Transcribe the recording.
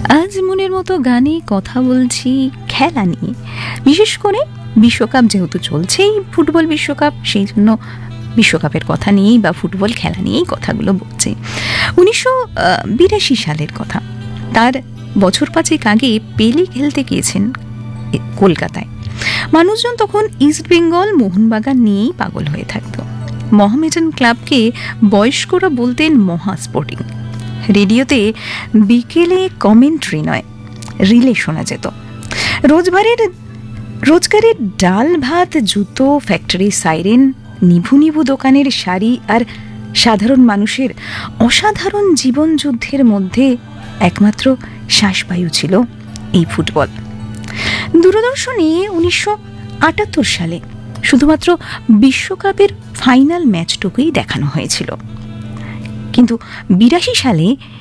আজ মনের মতো গানে কথা বলছি খেলা নিয়ে, বিশেষ করে বিশ্বকাপ যেহেতু চলছেই, ফুটবল বিশ্বকাপ, সেই জন্য বিশ্বকাপের কথা নিয়েই বা ফুটবল খেলা নিয়েই কথাগুলো বলছে। 1982 সালের কথা। তার বছর পাঁচেক আগে পেলে খেলতে গিয়েছেন কলকাতায়। মানুষজন তখন ইস্ট বেঙ্গল মোহনবাগান নিয়েই পাগল হয়ে থাকত। মোহামেডান ক্লাবকে বয়স্করা বলতেন মহা স্পোর্টিং। রেডিওতে বিকেলে কমেন্ট্রি নয়, রিলে শোনা যেত। রোজগারের ডাল ভাত, জুতো, ফ্যাক্টরি সাইরেন, নিভু নিভু দোকানের শাড়ি আর সাধারণ মানুষের অসাধারণ জীবন যুদ্ধের মধ্যে একমাত্র শ্বাসবায়ু ছিল এই ফুটবল। দূরদর্শনে 1978 সালে শুধুমাত্র বিশ্বকাপের ফাইনাল ম্যাচটুকুই দেখানো হয়েছিল, কিন্তু 82 সালে